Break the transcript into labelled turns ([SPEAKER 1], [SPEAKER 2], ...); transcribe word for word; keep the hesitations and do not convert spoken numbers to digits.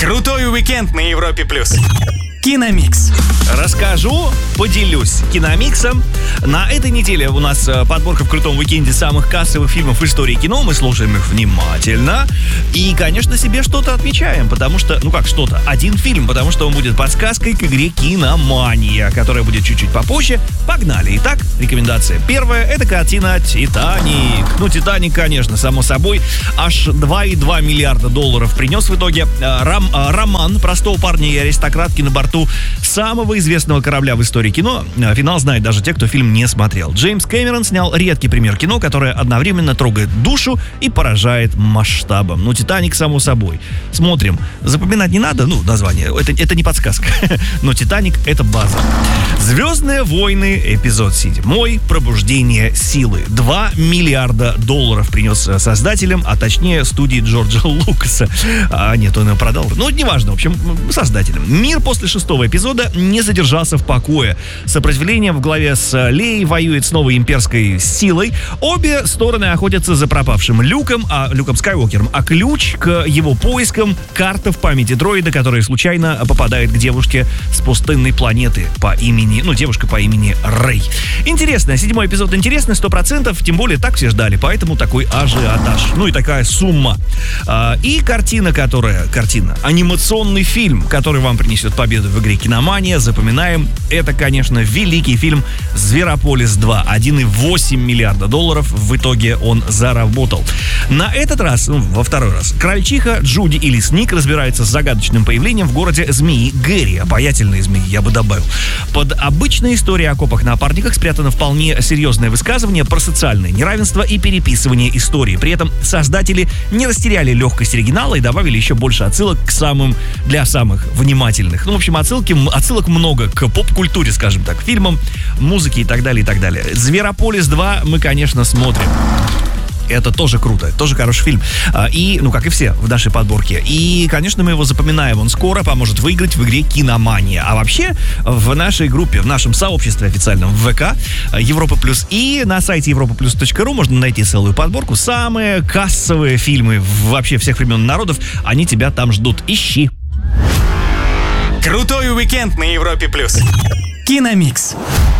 [SPEAKER 1] Крутой уикенд на Европе плюс. Киномикс.
[SPEAKER 2] Расскажу, поделюсь киномиксом. На этой неделе у нас подборка в крутом уикенде самых кассовых фильмов в истории кино. Мы слушаем их внимательно. И, конечно, себе что-то отмечаем, потому что, ну как что-то, один фильм, потому что он будет подсказкой к игре «Киномания», которая будет чуть-чуть попозже. Погнали. Итак, рекомендация первая — это картина «Титаник». Ну, «Титаник», конечно, само собой. Аж два и два миллиарда долларов принес в итоге ром, роман простого парня и аристократки на борту самого известного корабля в истории кино. Финал знают даже те, кто фильм не смотрел. Джеймс Кэмерон снял редкий пример кино, которое одновременно трогает душу и поражает масштабом. Ну, «Титаник», само собой. Смотрим. Запоминать не надо, ну, название. Это, это не подсказка. Но «Титаник» — это база. «Звездные войны», эпизод седьмой, «Пробуждение силы». два миллиарда долларов принес создателям, а точнее студии Джорджа Лукаса. А нет, он его продал. Ну, неважно, в общем, создателям. Мир после шестого эпизода не задержался в покое. Сопротивление в главе с Леей воюет с новой имперской силой. Обе стороны охотятся за пропавшим Люком, а Люком Скайуокером, а ключ к его поискам — карта в памяти дроида, которая случайно попадает к девушке с пустынной планеты по имени, ну, девушка по имени Рэй. Интересно, седьмой эпизод интересный, сто процентов, тем более так все ждали, поэтому такой ажиотаж. Ну и такая сумма. А, и картина, которая, картина, анимационный фильм, который вам принесет победу в игре «Киномания», запоминаем, это, конечно, великий фильм «Зверополис два». один и восемь миллиарда долларов в итоге он заработал. На этот раз, ну, во второй раз, крольчиха Джуди и лесник разбираются с загадочным появлением в городе змеи Гэри. Обаятельные змеи, я бы добавил. Под обычной историей о копах-напарниках спрятано вполне серьезное высказывание про социальное неравенство и переписывание истории. При этом создатели не растеряли легкость оригинала и добавили еще больше отсылок к самым, для самых внимательных. Ну, в общем, отсылки, отсылок много к поп-культуре, скажем так, фильмам, музыке и так далее, и так далее. «Зверополис два» мы, конечно, смотрим. Это тоже круто, тоже хороший фильм. И, ну, как и все в нашей подборке. И, конечно, мы его запоминаем. Он скоро поможет выиграть в игре «Киномания». А вообще, в нашей группе, в нашем сообществе официальном в ВК Европа Плюс и на сайте европа плюс точка ру можно найти целую подборку. Самые кассовые фильмы вообще всех времен и народов, они тебя там ждут. Ищи.
[SPEAKER 1] Крутой уикенд на Европе плюс. Киномикс.